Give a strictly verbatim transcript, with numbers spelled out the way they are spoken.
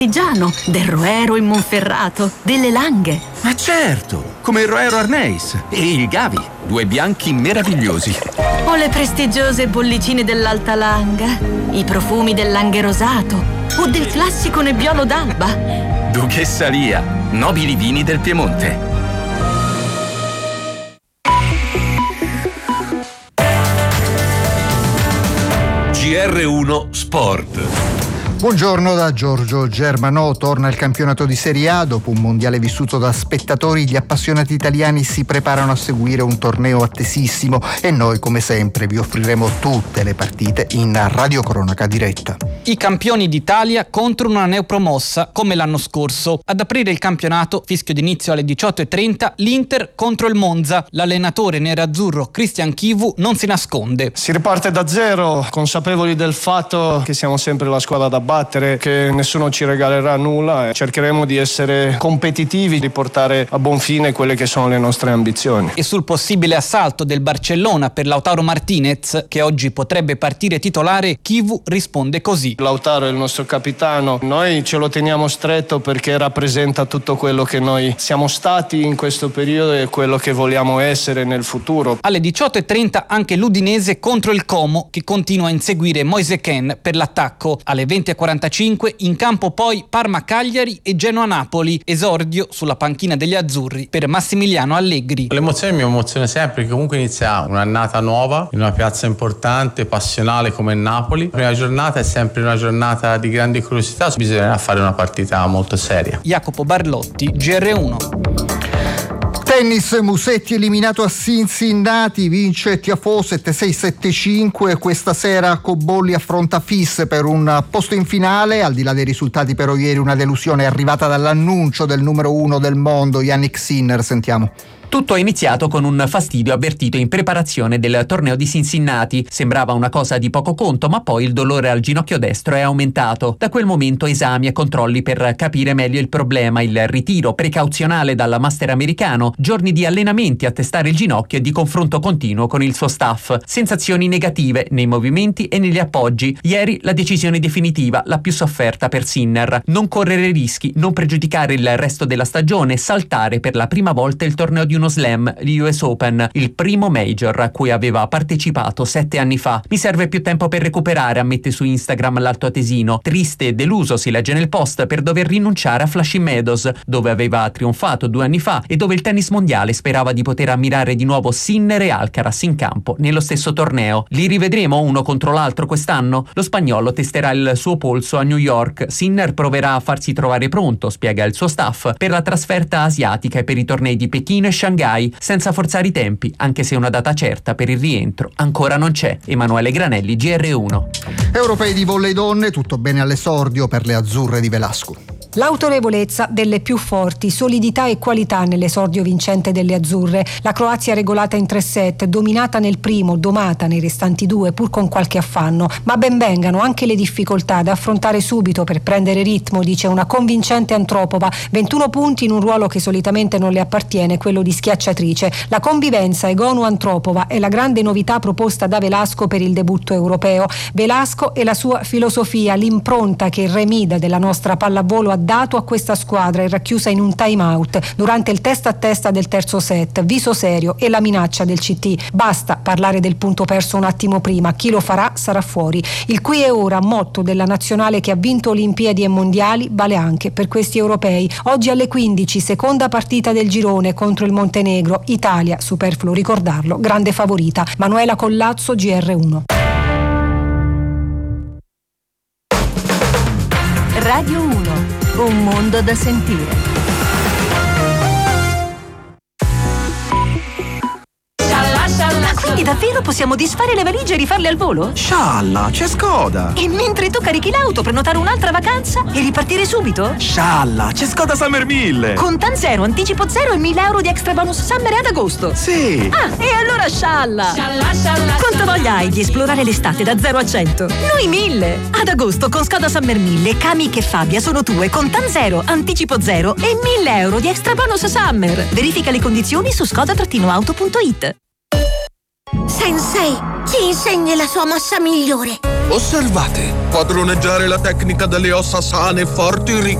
del Roero in Monferrato, delle Langhe. Ma certo, come il Roero Arneis e il Gavi, due bianchi meravigliosi. O le prestigiose bollicine dell'Alta Langa, i profumi del Langhe Rosato o del classico Nebbiolo d'Alba. Duchessa Lia, nobili vini del Piemonte. G R uno Sport. Buongiorno da Giorgio Germanò. Torna il campionato di Serie A. Dopo un mondiale vissuto da spettatori, gli appassionati italiani si preparano a seguire un torneo attesissimo e noi, come sempre, vi offriremo tutte le partite in radiocronaca diretta. I campioni d'Italia contro una neopromossa come l'anno scorso. Ad aprire il campionato, fischio d'inizio alle diciotto e trenta, l'Inter contro il Monza. L'allenatore nerazzurro Christian Chivu non si nasconde. Si riparte da zero, consapevoli del fatto che siamo sempre la squadra da battere, che nessuno ci regalerà nulla e cercheremo di essere competitivi, di portare a buon fine quelle che sono le nostre ambizioni. E sul possibile assalto del Barcellona per Lautaro Martinez, che oggi potrebbe partire titolare, Chivu risponde così. Lautaro è il nostro capitano, noi ce lo teniamo stretto perché rappresenta tutto quello che noi siamo stati in questo periodo e quello che vogliamo essere nel futuro. Alle diciotto e trenta anche l'Udinese contro il Como, che continua a inseguire Moise Kean per l'attacco. Alle venti e quarantacinque in campo poi Parma-Cagliari e Genoa-Napoli, esordio sulla panchina degli azzurri per Massimiliano Allegri. L'emozione mi emoziona sempre, perché comunque inizia un'annata nuova in una piazza importante, passionale come Napoli. La prima giornata è sempre una giornata di grande curiosità, bisognerà fare una partita molto seria. Jacopo Barlotti, G R uno. Tennis, Musetti eliminato a Cincinnati, vince Tiafoe sette sei sette cinque. Questa sera Cobolli affronta Fis per un posto in finale. Al di là dei risultati, però, ieri una delusione è arrivata dall'annuncio del numero uno del mondo, Yannick Sinner. Sentiamo. Tutto è iniziato con un fastidio avvertito in preparazione del torneo di Cincinnati. Sembrava una cosa di poco conto, ma poi il dolore al ginocchio destro è aumentato. Da quel momento esami e controlli per capire meglio il problema, il ritiro precauzionale dal master americano, giorni di allenamenti a testare il ginocchio e di confronto continuo con il suo staff. Sensazioni negative nei movimenti e negli appoggi. Ieri la decisione definitiva, la più sofferta per Sinner. Non correre rischi, non pregiudicare il resto della stagione, saltare per la prima volta il torneo di uno slam, gli U S Open, il primo major a cui aveva partecipato sette anni fa. Mi serve più tempo per recuperare, ammette su Instagram l'altoatesino. Triste e deluso, si legge nel post, per dover rinunciare a Flushing Meadows, dove aveva trionfato due anni fa e dove il tennis mondiale sperava di poter ammirare di nuovo Sinner e Alcaraz in campo nello stesso torneo. Li rivedremo uno contro l'altro quest'anno? Lo spagnolo testerà il suo polso a New York. Sinner proverà a farsi trovare pronto, spiega il suo staff, per la trasferta asiatica e per i tornei di Pechino e Shanghai, senza forzare i tempi, anche se una data certa per il rientro ancora non c'è. Emanuele Granelli, G R uno. Europei di volley donne, tutto bene all'esordio per le azzurre di Velasco. L'autorevolezza delle più forti, solidità e qualità nell'esordio vincente delle azzurre. La Croazia regolata in tre set, dominata nel primo, domata nei restanti due, pur con qualche affanno. Ma ben vengano anche le difficoltà da affrontare subito per prendere ritmo, dice una convincente Antropova. ventuno punti in un ruolo che solitamente non le appartiene, quello di schiacciatrice. La convivenza Egonu-Antropova è la grande novità proposta da Velasco per il debutto europeo. Velasco e la sua filosofia, l'impronta che il Remida della nostra pallavolo ha dato a questa squadra, è racchiusa in un time out durante il testa a testa del terzo set. Viso serio e la minaccia del C T. Basta parlare del punto perso un attimo prima, chi lo farà sarà fuori. Il qui e ora, motto della nazionale che ha vinto Olimpiadi e Mondiali, vale anche per questi europei. Oggi alle quindici, seconda partita del girone contro il Montenegro. Italia, superfluo ricordarlo, grande favorita. Manuela Collazzo, G R uno. Radio uno. Un mondo da sentire. Quindi davvero possiamo disfare le valigie e rifarle al volo? Scialla, c'è Skoda! E mentre tu carichi l'auto, prenotare un'altra vacanza e ripartire subito? Scialla, c'è Skoda Summer mille! Contan zero, anticipo zero e mille euro di extra bonus summer ad agosto! Sì! Ah, e allora scialla! Scialla, scialla! Quanto voglia hai di esplorare l'estate da zero a cento? Noi mille! Ad agosto con Skoda Summer mille, Kamiq e Fabia sono tue, Contan zero, anticipo zero e mille euro di extra bonus summer! Verifica le condizioni su skoda auto punto it. Sensei, ci insegni la sua mossa migliore. Osservate, padroneggiare la tecnica delle ossa sane, forti,